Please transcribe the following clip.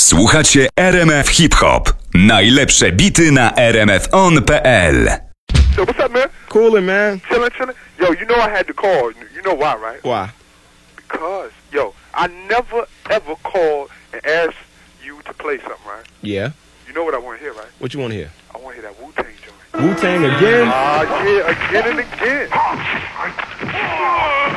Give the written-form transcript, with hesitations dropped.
Słuchacie RMF Hip Hop. Najlepsze bity na rmfon.pl. So what's up, man? Coolin', man. Chillin'. Yo, you know I had to call. You know why, right? Why? Because, yo, I never ever called and asked you to play something, right? Yeah. You know what I want to hear, right? What you want to hear? I want to hear that Wu-Tang joint. Wu-Tang again? Yeah, again and again.